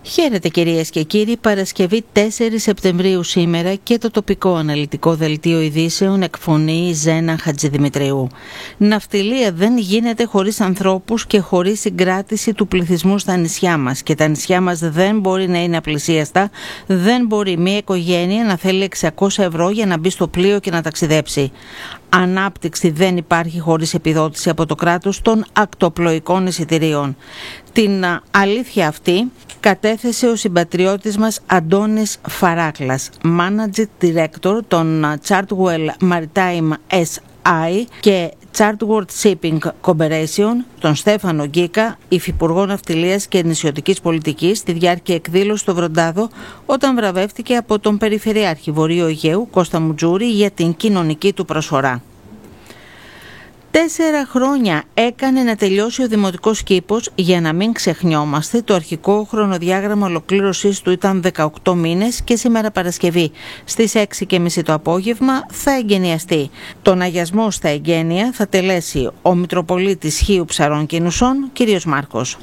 Χαίρετε κυρίες και κύριοι, Παρασκευή 4 Σεπτεμβρίου σήμερα και το τοπικό αναλυτικό δελτίο ειδήσεων εκφωνεί Ζένα Χατζηδημητρίου. Ναυτιλία δεν γίνεται χωρίς ανθρώπους και χωρίς συγκράτηση του πληθυσμού στα νησιά μας και τα νησιά μας δεν μπορεί να είναι απλησίαστα, δεν μπορεί μια οικογένεια να θέλει 600 ευρώ για να μπει στο πλοίο και να ταξιδέψει. Ανάπτυξη δεν υπάρχει χωρίς επιδότηση από το κράτος των ακτοπλοϊκών εισιτηρίων. Την αλήθεια αυτή κατέθεσε ο συμπατριώτης μας Αντώνης Φαράκλας, Managing Director των Chartwell Maritime SI και Chartworld Shipping Corporation, τον Στέφανο Γκίκα, υφυπουργό ναυτιλίας και νησιωτικής πολιτικής, στη διάρκεια εκδήλωση στο Βροντάδο, όταν βραβεύτηκε από τον Περιφερειάρχη Βορείου Αιγαίου Κώστα Μουτζούρη για την κοινωνική του προσφορά. 4 χρόνια έκανε να τελειώσει ο δημοτικός κήπος. Για να μην ξεχνιόμαστε, το αρχικό χρονοδιάγραμμα ολοκλήρωσής του ήταν 18 μήνες και σήμερα Παρασκευή στις 6:30 το απόγευμα θα εγγενιαστεί. Τον αγιασμό στα εγγένεια θα τελέσει ο Μητροπολίτης Χίου Ψαρών και Νουσών, κ. Μάρκος.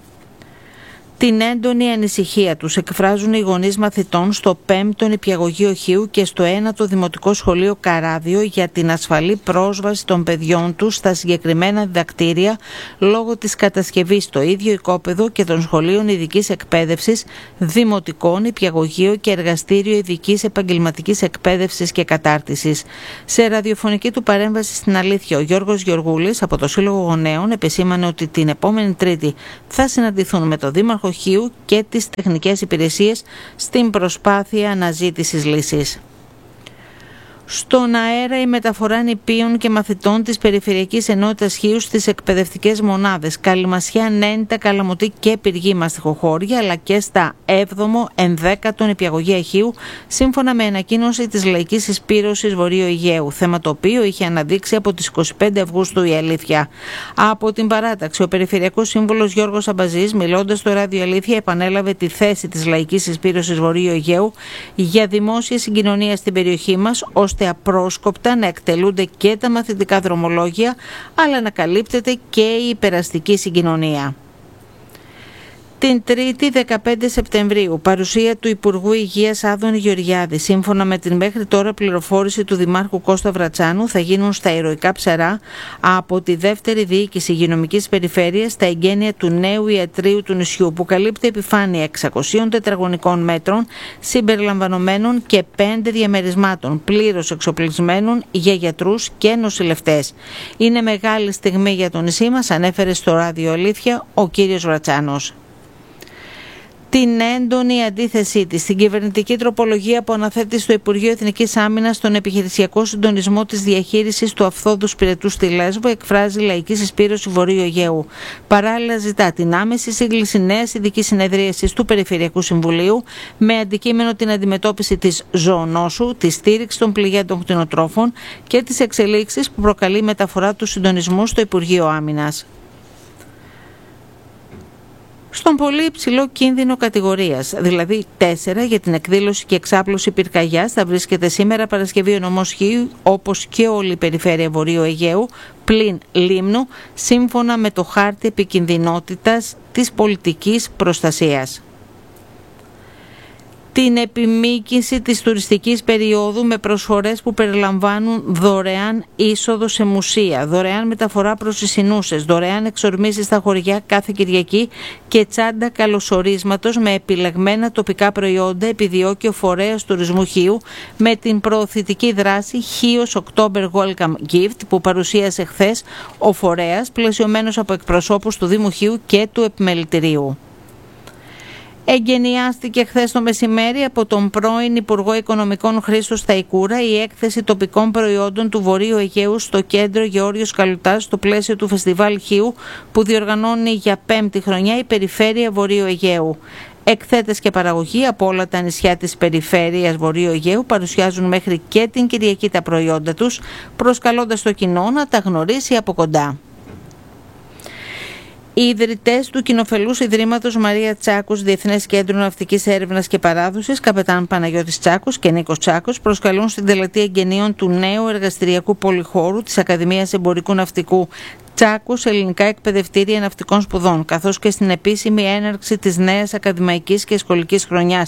Την έντονη ανησυχία τους εκφράζουν οι γονείς μαθητών στο 5ο Νηπιαγωγείο Χίου και στο 1ο Δημοτικό Σχολείο Καράδιο για την ασφαλή πρόσβαση των παιδιών τους στα συγκεκριμένα διδακτήρια λόγω της κατασκευής στο ίδιο οικόπεδο και των σχολείων ειδικής εκπαίδευσης, δημοτικό, νηπιαγωγείο και εργαστήριο ειδικής επαγγελματικής εκπαίδευσης και κατάρτισης. Σε ραδιοφωνική του παρέμβαση στην Αλήθεια, ο Γιώργος Γεωργούλης από το Σύλλογο Γονέων επεσήμανε ότι την επόμενη Τρίτη θα συναντηθούν με το Δήμαρχο Χίου και τις τεχνικές υπηρεσίες στην προσπάθεια αναζήτησης λύσης. Στον αέρα η μεταφορά νηπίων και μαθητών της Περιφερειακής Ενότητας Χίου στις εκπαιδευτικές μονάδες Καλυμασιά, Νένητα, Καλαμωτή και Πυργή Μαστιχοχώρια, αλλά και στα 7ο, 11ο Νηπιαγωγεία Χίου, σύμφωνα με ανακοίνωση της Λαϊκής Συσπήρωσης Βορείου Αιγαίου, θέμα το οποίο είχε αναδείξει από τις 25 Αυγούστου η Αλήθεια. Από την παράταξη, ο Περιφερειακός Σύμβουλος Γιώργος Αμπαζής, μιλώντας στο Ράδιο Αλήθεια, επανέλαβε τη θέση της Λαϊκής Συσπήρωσης Βορείου Αιγαίου για δημόσια συγκοινωνία στην περιοχή μας, ώστε απρόσκοπτα να εκτελούνται και τα μαθητικά δρομολόγια, αλλά να καλύπτεται και η υπεραστική συγκοινωνία. Την Τρίτη 15 Σεπτεμβρίου, παρουσία του Υπουργού Υγείας Άδωνη Γεωργιάδη. Σύμφωνα με την μέχρι τώρα πληροφόρηση του Δημάρχου Κώστα Βρατσάνου, θα γίνουν στα Ηρωικά Ψαρά από τη δεύτερη διοίκηση υγειονομικής περιφέρειας τα εγγένεια του νέου ιατρείου του νησιού, που καλύπτει επιφάνεια 600 τετραγωνικών μέτρων συμπεριλαμβανομένων και 5 διαμερισμάτων πλήρως εξοπλισμένων για γιατρούς και νοσηλευτές. Είναι μεγάλη στιγμή για το νησί μας, ανέφερε στο Ράδιο Αλήθεια ο κύριος Βρατσάνος. Την έντονη αντίθεσή της στην κυβερνητική τροπολογία που αναθέτει στο Υπουργείο Εθνικής Άμυνας στον επιχειρησιακό συντονισμό της διαχείρισης του Αυθόδου Σπυρετού στη Λέσβο, εκφράζει η Λαϊκή Συσπήρωση Βορείου Αιγαίου. Παράλληλα, ζητά την άμεση σύγκληση νέας ειδικής συνεδρίασης του Περιφερειακού Συμβουλίου με αντικείμενο την αντιμετώπιση της ζωονόσου, τη στήριξη των πληγέντων κτηνοτρόφων και τις εξελίξεις που προκαλεί η μεταφορά του συντονισμού στο Υπουργείο Άμυνας. Στον πολύ υψηλό κίνδυνο κατηγορίας, δηλαδή 4 για την εκδήλωση και εξάπλωση πυρκαγιάς, θα βρίσκεται σήμερα Παρασκευή ο νομός Χίου, όπως και όλη η περιφέρεια Βορείου Αιγαίου, πλην Λίμνου, σύμφωνα με το χάρτη επικινδυνότητας της πολιτικής προστασίας. Την επιμήκυνση της τουριστικής περίοδου με προσφορές που περιλαμβάνουν δωρεάν είσοδο σε μουσεία, δωρεάν μεταφορά προς τις Ινούσες, δωρεάν εξορμήσεις στα χωριά κάθε Κυριακή και τσάντα καλωσορίσματος με επιλεγμένα τοπικά προϊόντα, επιδιώκει ο φορέας τουρισμού Χίου με την προωθητική δράση Χίος October Welcome Gift που παρουσίασε χθες ο φορέας, πλαισιωμένος από εκπροσώπους του Δήμου Χίου και του Επιμελητηρίου. Εγκαινιάστηκε χθες το μεσημέρι από τον πρώην Υπουργό Οικονομικών Χρήστο Σταϊκούρα η έκθεση τοπικών προϊόντων του Βορείου Αιγαίου στο κέντρο Γεώργιος Καλουτάς στο πλαίσιο του Φεστιβάλ Χίου που διοργανώνει για 5η χρονιά η Περιφέρεια Βορείου Αιγαίου. Εκθέτες και παραγωγή από όλα τα νησιά της περιφέρειας Βορείου Αιγαίου παρουσιάζουν μέχρι και την Κυριακή τα προϊόντα τους, προσκαλώντας το κοινό να τα γνωρίσει από κοντά. Οι ιδρυτές του κοινοφελούς Ιδρύματος Μαρία Τσάκους Διεθνές Κέντρο Ναυτικής Έρευνας και Παράδοσης, καπετάν Παναγιώτης Τσάκος και Νίκος Τσάκος, προσκαλούν στην τελετή εγγενείων του νέου εργαστηριακού πολυχώρου της Ακαδημίας Εμπορικού Ναυτικού Τσάκους ελληνικά εκπαιδευτήρια ναυτικών σπουδών, καθώς και στην επίσημη έναρξη της νέας ακαδημαϊκής και σχολικής χρονιάς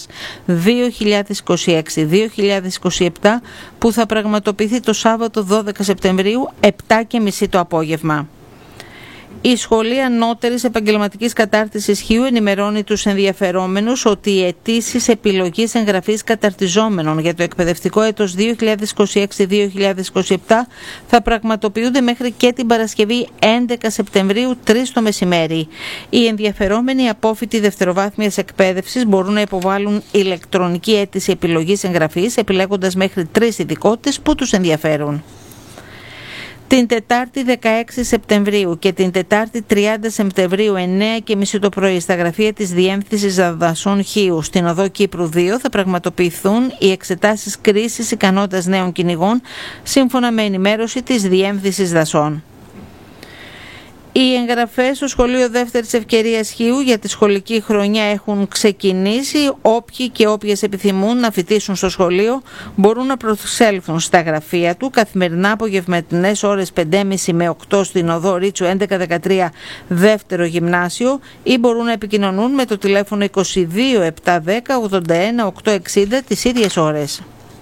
2026-2027 που θα πραγματοποιηθεί το Σάββατο 12 Σεπτεμβρίου 7:30 το απόγευμα. Η Σχολή Ανώτερης Επαγγελματικής Κατάρτισης Χίου ενημερώνει τους ενδιαφερόμενους ότι οι αιτήσεις επιλογής εγγραφής καταρτιζόμενων για το εκπαιδευτικό έτος 2026-2027 θα πραγματοποιούνται μέχρι και την Παρασκευή 11 Σεπτεμβρίου 3 το μεσημέρι. Οι ενδιαφερόμενοι απόφοιτοι δευτεροβάθμιας εκπαίδευσης μπορούν να υποβάλουν ηλεκτρονική αίτηση επιλογής εγγραφής επιλέγοντας μέχρι 3 ειδικότητες που τους ενδιαφέρουν. Την Τετάρτη 16 Σεπτεμβρίου και την Τετάρτη 30 Σεπτεμβρίου 9:30 το πρωί στα γραφεία της Διεύθυνσης Δασών Χίου στην Οδό Κύπρου 2 θα πραγματοποιηθούν οι εξετάσεις κρίσης ικανότητας νέων κυνηγών σύμφωνα με ενημέρωση της Διεύθυνσης Δασών. Οι εγγραφές στο Σχολείο Δεύτερης Ευκαιρίας Χίου για τη σχολική χρονιά έχουν ξεκινήσει. Όποιοι και όποιες επιθυμούν να φοιτήσουν στο σχολείο μπορούν να προσέλθουν στα γραφεία του καθημερινά απογευματινές ώρες 5:30 με 8 στην Οδό Ρίτσου 1113 Δεύτερο Γυμνάσιο ή μπορούν να επικοινωνούν με το τηλέφωνο 22 710 81 860 τις ίδιες ώρες.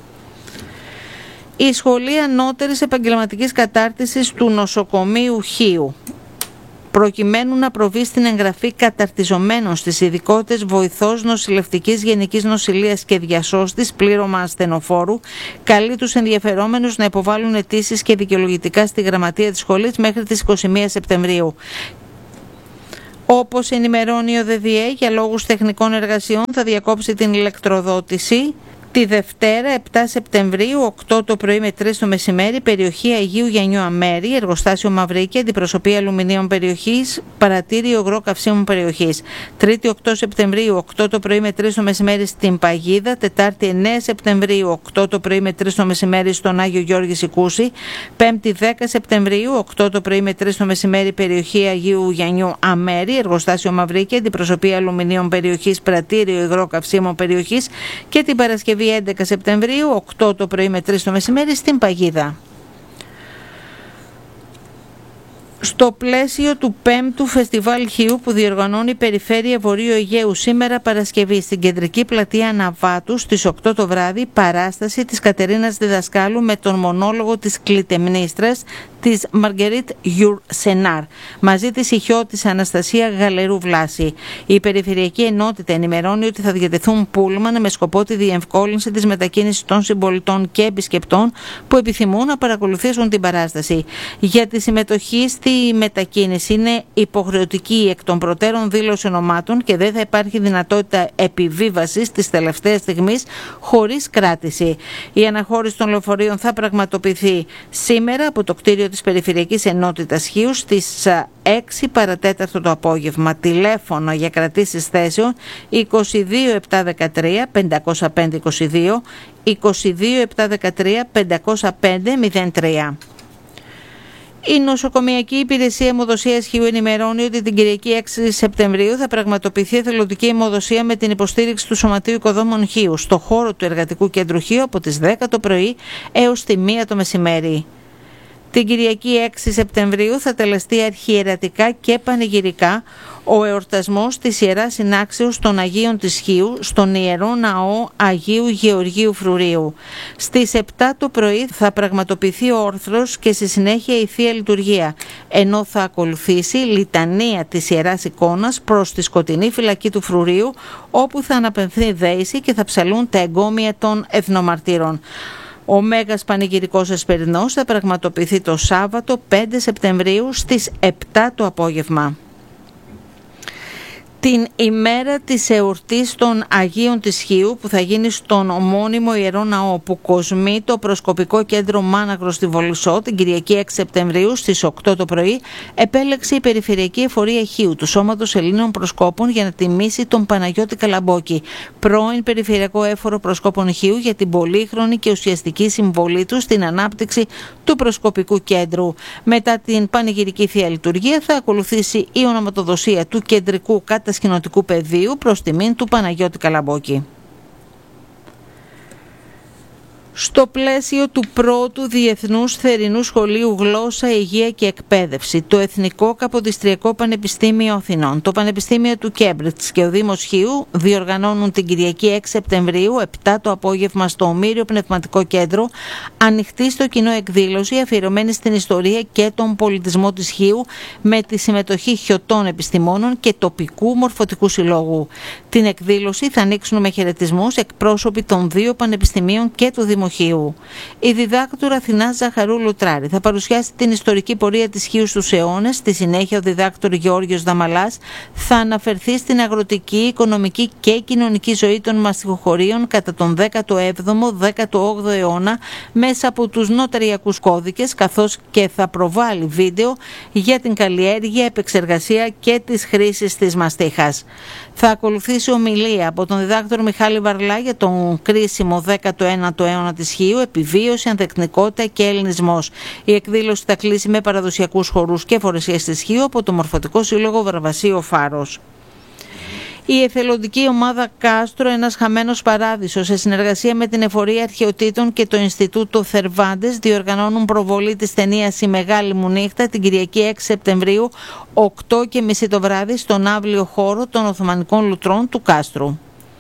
Η Σχολή Ανώτερης Επαγγελματικής Κατάρτισης του Νοσοκομείου Χίου, προκειμένου να προβεί στην εγγραφή καταρτιζομένων στις ειδικότητες βοηθός νοσηλευτικής γενικής νοσηλείας και διασώστης πλήρωμα ασθενοφόρου, καλεί τους ενδιαφερόμενους να υποβάλουν αιτήσεις και δικαιολογητικά στη γραμματεία της σχολής μέχρι τις 21 Σεπτεμβρίου. Όπως ενημερώνει ο ΔΔΕ, για λόγους τεχνικών εργασιών θα διακόψει την ηλεκτροδότηση τη Δευτέρα 7 Σεπτεμβρίου 8 το πρωί με 3 το μεσημέρι, περιοχή Αγίου Γιαννιού Αμέρη, εργοστάσιο Μαυρίκη, αντιπροσωπεία αλουμινίων περιοχής, παρατήριο υγρό καυσίμων περιοχής. Τρίτη 8 Σεπτεμβρίου 8 το πρωί με 3 το μεσημέρι στην Παγίδα, Τετάρτη 9 Σεπτεμβρίου 8 το πρωί με 3 το μεσημέρι στον Άγιο Γιώργη Σικούση, Πέμπτη 10 Σεπτεμβρίου 8 το πρωί με 3 το μεσημέρι, περιοχή Αγίου Γιαννιού Αμέρη, εργοστάσιο Μαυρίκη, αντιπροσωπεία αλουμινίων περιοχής, παρατήριο υγρό καυσίμων περιοχής και την Παρασκευή 11 Σεπτεμβρίου, 8 το πρωί με 3 το μεσημέρι στην Παγίδα. Στο πλαίσιο του 5ου Φεστιβάλ Χίου που διοργανώνει η Περιφέρεια Βορείου Αιγαίου σήμερα Παρασκευή στην Κεντρική Πλατεία Αναβάτου στις 8 το βράδυ, παράσταση της Κατερίνας Διδασκάλου με τον μονόλογο της κλητεμνίστρας της Μαργκερίτ Γιουρ Σενάρ, μαζί της ηχιώτης Αναστασία Γαλερού Βλάση. Η Περιφερειακή Ενότητα ενημερώνει ότι θα διατεθούν πούλμαν με σκοπό τη διευκόλυνση της μετακίνησης των συμπολιτών και επισκεπτών που επιθυμούν να παρακολουθήσουν την παράσταση. Για τη συμμετοχή στη μετακίνηση είναι υποχρεωτική η εκ των προτέρων δήλωση ονομάτων και δεν θα υπάρχει δυνατότητα επιβίβασης της τελευταίας στιγμής χωρίς κράτηση. Η αναχώρηση των λεωφορείων θα πραγματοποιηθεί σήμερα από το κτίριο της Περιφερειακής Ενότητας Χίου στις 6 παρατέταρτο το απόγευμα. Τηλέφωνο για κρατήσεις θέσεων 22 713 505 22, 22 713 505 03. Η Νοσοκομειακή Υπηρεσία Αιμοδοσίας Χίου ενημερώνει ότι την Κυριακή 6 Σεπτεμβρίου θα πραγματοποιηθεί εθελοντική αιμοδοσία με την υποστήριξη του Σωματείου Οικοδόμων Χίου στο χώρο του Εργατικού Κέντρου Χίου από τις 10 το πρωί έως τη 1 το μεσημέρι. Την Κυριακή 6 Σεπτεμβρίου θα τελεστεί αρχιερατικά και πανηγυρικά ο εορτασμός της Ιεράς Συνάξεως των Αγίων της Χίου στον Ιερό Ναό Αγίου Γεωργίου Φρουρίου. Στις 7 το πρωί θα πραγματοποιηθεί ο όρθρος και στη συνέχεια η Θεία Λειτουργία, ενώ θα ακολουθήσει λιτανία της Ιεράς Εικόνας προς τη σκοτεινή φυλακή του Φρουρίου, όπου θα αναπαιμφθεί δέηση και θα ψαλούν τα εγκόμια των εθνομαρτύρων. Ο Μέγας Πανηγυρικός Εσπερινός θα πραγματοποιηθεί το Σάββατο 5 Σεπτεμβρίου στις 7 το απόγευμα. Την ημέρα της εορτής των Αγίων της Χίου που θα γίνει στον ομώνυμο Ιερό Ναό που κοσμεί το προσκοπικό κέντρο Μάνακρος στη Βολισσό την Κυριακή 6 Σεπτεμβρίου στις 8 το πρωί, επέλεξε η Περιφερειακή Εφορία Χίου του Σώματος Ελλήνων Προσκόπων για να τιμήσει τον Παναγιώτη Καλαμπόκη, πρώην Περιφερειακό Έφορο Προσκόπων Χίου, για την πολύχρονη και ουσιαστική συμβολή του στην ανάπτυξη του προσκοπικού κέντρου. Μετά την πανηγυρική Θεία Λειτουργία θα ακολουθήσει η ονοματοδοσία του κεντρικού κατασκηνωτικού πεδίου προς τιμήν του Παναγιώτη Καλαμπόκη. Στο πλαίσιο του πρώτου Διεθνούς Θερινού Σχολείου Γλώσσα, Υγεία και Εκπαίδευση, το Εθνικό Καποδιστριακό Πανεπιστήμιο Αθηνών, το Πανεπιστήμιο του Κέμπριτζ και ο Δήμος Χίου διοργανώνουν την Κυριακή 6 Σεπτεμβρίου, 7 το απόγευμα, στο Ομήριο Πνευματικό Κέντρο, ανοιχτή στο κοινό εκδήλωση αφιερωμένη στην ιστορία και τον πολιτισμό της Χίου, με τη συμμετοχή χιωτών επιστημόνων και τοπικού μορφωτικού συλλόγου. Την εκδήλωση θα ανοίξουν με χαιρετισμούς εκπρόσωποι των δύο πανεπιστημίων και του Δήμου Χίου. Η διδάκτορα Αθηνά Ζαχαρού Λουτράρη θα παρουσιάσει την ιστορική πορεία της Χίου στους αιώνες. Στη συνέχεια, ο διδάκτορ Γεώργιος Δαμαλάς θα αναφερθεί στην αγροτική, οικονομική και κοινωνική ζωή των μαστιχοχωρίων κατά τον 17ο-18ο αιώνα μέσα από τους νοταριακούς κώδικες, καθώς και θα προβάλλει βίντεο για την καλλιέργεια, επεξεργασία και τις χρήσεις της μαστίχας. Θα ακολουθήσει ομιλία από τον διδάκτορο Μιχάλη Βαρλά για τον κρίσιμο 19ο αιώνα της Χίου, επιβίωση, ανθεκτικότητα και ελληνισμός. Η εκδήλωση θα κλείσει με παραδοσιακούς χορούς και φορεσίες της Χίου από το Μορφωτικό Σύλλογο Βαρβασίου Φάρος. Η εθελοντική ομάδα Κάστρο, ένας χαμένος παράδεισος, σε συνεργασία με την Εφορία Αρχαιοτήτων και το Ινστιτούτο Θερβάντες, διοργανώνουν προβολή της ταινίας «Η Μεγάλη μου νύχτα» την Κυριακή 6 Σεπτεμβρίου, 8:30 το βράδυ, στον αύλιο χώρο των Οθωμανικών Λουτρών του Κάστρου.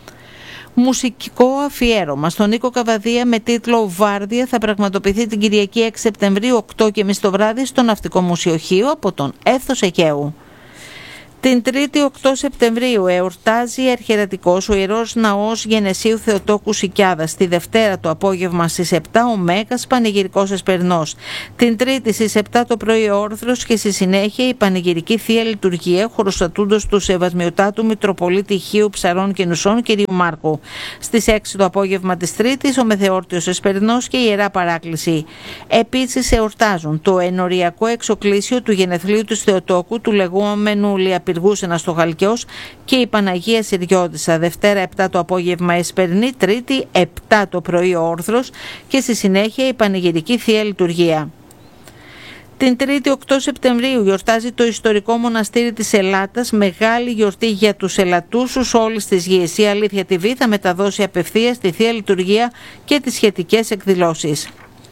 Μουσικό αφιέρωμα στον Νίκο Καβαδία με τίτλο «Βάρδια» θα πραγματοποιηθεί την Κυριακή 6 Σεπτεμβρίου, 8:30 το βράδυ, στο Ναυτικό Μουσείο Χίου από τον Έθος Αιγαίου. Την 3η 8 Σεπτεμβρίου εορτάζει αρχιερατικός ο Ιερός Ναός Γενεσίου Θεοτόκου Σικιάδας. Τη Δευτέρα το απόγευμα στις 7 ο Μέγας Πανηγυρικός Εσπερνός. Την Τρίτη στις 7 το πρωί ο όρθρος και στη συνέχεια η Πανηγυρική Θεία Λειτουργία χωροστατούντος του Σεβασμιωτάτου Μητροπολίτη Χίου Ψαρών και Νουσών κ. Μάρκου. Στις 6 το απόγευμα της Τρίτης ο Μεθεόρτιος Εσπερνός και η Ιερά Παράκληση. Επίσης εορτάζουν το ενοριακό εξοκλήσιο του γενεθλίου του Θεοτόκου, του λεγόμενου Λιαπυργούσενα στο Χαλκιός, και η Παναγία Συριώτισσα. Δευτέρα 7 το απόγευμα Εσπερνή, Τρίτη 7 το πρωί ο όρθρος και στη συνέχεια η Πανηγυρική Θεία Λειτουργία. Την 3η 8 Σεπτεμβρίου γιορτάζει το ιστορικό μοναστήρι της Ελάτας, μεγάλη γιορτή για τους ελατούσους όλης της γης. Η Αλήθεια TV θα μεταδώσει απευθείας τη Θεία Λειτουργία και τις σχετικές εκδηλώσεις.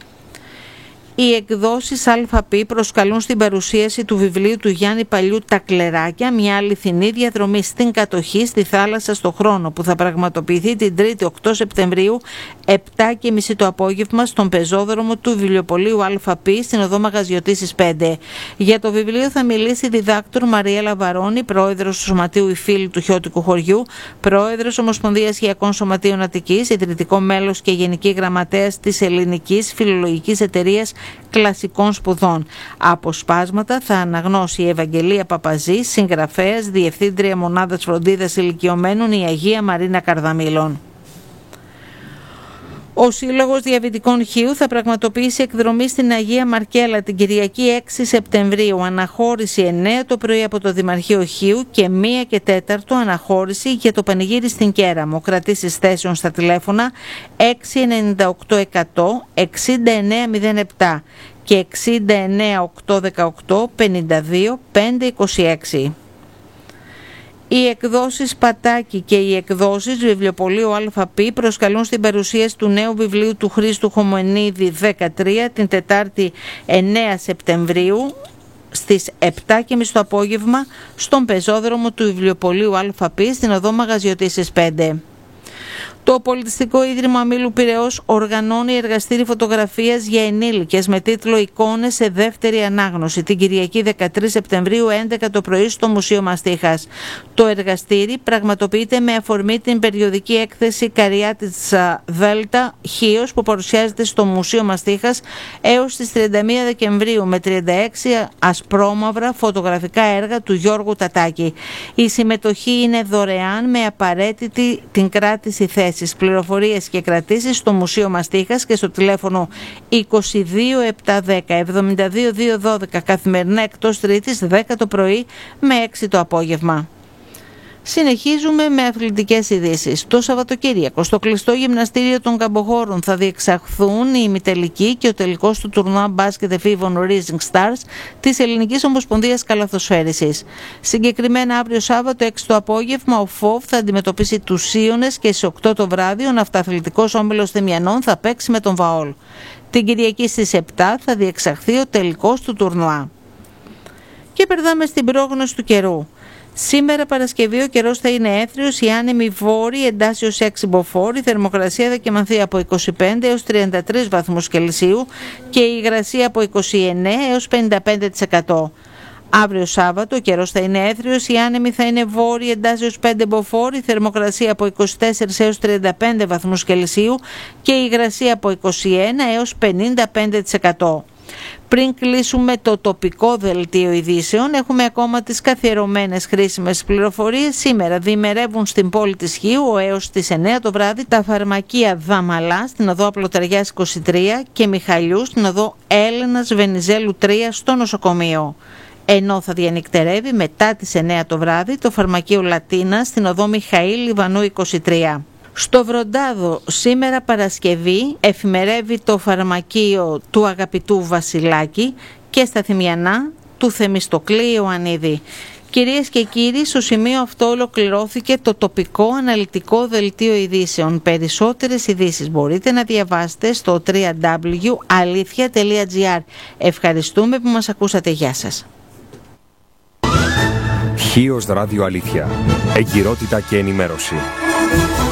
Οι εκδόσεις ΑΠ προσκαλούν στην παρουσίαση του βιβλίου του Γιάννη Παλιού «Τα Κλεράκια», μια αληθινή διαδρομή στην κατοχή, στη θάλασσα, στο χρόνο, που θα πραγματοποιηθεί την 3η 8 Σεπτεμβρίου, 7:30 το απόγευμα, στον πεζόδρομο του βιβλιοπωλείου ΑΠ, στην οδό Μαγαζιωτήσης 5. Για το βιβλίο θα μιλήσει η διδάκτορ Μαριέλα Βαρώνη, πρόεδρος του Σωματείου «Οι Φίλοι του Χιώτικου Χωριού», πρόεδρος Ομοσπονδίας Χιακών Σωματείων Αττικής, ιδρυτικό μέλος και γενική γραμματέας της Ελληνικής Φιλολογικής Εταιρείας Κλασικών Σπουδών. Αποσπάσματα θα αναγνώσει η Ευαγγελία Παπαζή, συγγραφέας, διευθύντρια μονάδας φροντίδας ηλικιωμένων, η Αγία Μαρίνα Καρδαμήλων. Ο Σύλλογος Διαβητικών Χίου θα πραγματοποιήσει εκδρομή στην Αγία Μαρκέλα την Κυριακή 6 Σεπτεμβρίου. Αναχώρηση 9 το πρωί από το Δημαρχείο Χίου και 1 και 4 αναχώρηση για το πανηγύρι στην Κέραμο. Κρατήσεις θέσεων στα τηλέφωνα 698 100 6907 και 69 818 52 526. Οι εκδόσεις Πατάκη και οι εκδόσεις Βιβλιοπωλείου ΑΠ προσκαλούν στην παρουσίαση του νέου βιβλίου του Χρήστου Χομονίδη 13 την Τετάρτη 9 Σεπτεμβρίου στις 7:30 το απόγευμα στον πεζόδρομο του Βιβλιοπωλείου ΑΠ στην οδό Μαγαζιωτήσης 5. Το Πολιτιστικό Ίδρυμα Μήλου Πειραιώς οργανώνει εργαστήρι φωτογραφίας για ενήλικες με τίτλο «Εικόνες σε δεύτερη ανάγνωση» την Κυριακή 13 Σεπτεμβρίου 11 το πρωί στο Μουσείο Μαστίχας. Το εργαστήρι πραγματοποιείται με αφορμή την περιοδική έκθεση Καριάτης Δέλτα Χίος που παρουσιάζεται στο Μουσείο Μαστίχας έως τις 31 Δεκεμβρίου με 36 ασπρόμαυρα φωτογραφικά έργα του Γιώργου Τατάκη. Η συμμετοχή είναι δωρεάν με απαραίτητη την κράτηση θέση. Πληροφορίες και κρατήσεις στο Μουσείο Μαστίχας και στο τηλέφωνο 22 710 72 212 καθημερινά εκτός Τρίτης 10 το πρωί με 6 το απόγευμα. Συνεχίζουμε με αθλητικές ειδήσεις. Το Σαββατοκύριακο στο κλειστό γυμναστήριο των Καμποχώρων θα διεξαχθούν η ημιτελική και ο τελικός του τουρνουά μπάσκετ εφήβων Rising Stars της Ελληνικής Ομοσπονδίας Καλαθοσφαίρισης. Συγκεκριμένα αύριο Σάββατο 6 το απόγευμα ο ΦΟΒ θα αντιμετωπίσει τους Ίωνες και στις 8 το βράδυ ο Ναυταθλητικός Όμιλος Θημιανών θα παίξει με τον Βαόλ. Την Κυριακή στις 7 θα διεξαχθεί ο τελικός του τουρνουά. Και περνάμε στην πρόγνωση του καιρού. Σήμερα Παρασκευή ο καιρός θα είναι έθριος, η άνεμη βόρη εντάσσεως 6 μποφόρ, η θερμοκρασία θα κυμανθεί από 25 έως 33 βαθμούς Κελσίου και η υγρασία από 29 έως 55%. Αύριο Σάββατο ο καιρός θα είναι έθριος, η άνεμη θα είναι βόρη εντάσσεως 5 μποφόρ, η θερμοκρασία από 24 έως 35 βαθμούς Κελσίου και η υγρασία από 21 έως 55%. Πριν κλείσουμε το τοπικό δελτίο ειδήσεων, έχουμε ακόμα τις καθιερωμένες χρήσιμες πληροφορίες. Σήμερα διημερεύουν στην πόλη της Χίου έως τις 9 το βράδυ τα φαρμακεία Δαμαλά στην οδό Απλοταριάς 23 και Μιχαλιού στην οδό Έλενας Βενιζέλου 3 στο νοσοκομείο. Ενώ θα διανυκτερεύει μετά τις 9 το βράδυ το φαρμακείο Λατίνα στην οδό Μιχαήλ Λιβανού 23. Στο Βροντάδο σήμερα Παρασκευή εφημερεύει το φαρμακείο του αγαπητού Βασιλάκη και στα Θημιανά του Θεμιστοκλή Ιωαννίδη. Κυρίες και κύριοι, στο σημείο αυτό ολοκληρώθηκε το τοπικό αναλυτικό δελτίο ειδήσεων. Περισσότερες ειδήσεις μπορείτε να διαβάσετε στο www.alithia.gr. Ευχαριστούμε που μας ακούσατε. Γεια σας. Χίος Ράδιο Αλήθεια. Εγκυρότητα και ενημέρωση.